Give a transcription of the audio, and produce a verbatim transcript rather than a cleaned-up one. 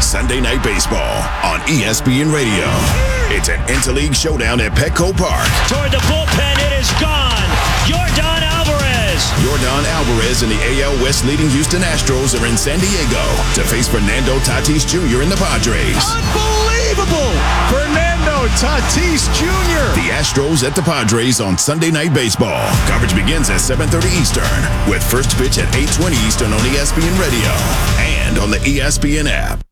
Sunday Night Baseball on E S P N Radio. It's an interleague showdown at Petco Park. Toward the bullpen, it is gone. Yordan Alvarez. Yordan Alvarez and the A L West leading Houston Astros are in San Diego to face Fernando Tatis Junior and the Padres. Unbelievable! Fernando Tatis Junior The Astros at the Padres on Sunday Night Baseball. Coverage begins at seven thirty Eastern with first pitch at eight twenty Eastern on E S P N Radio and on the E S P N app.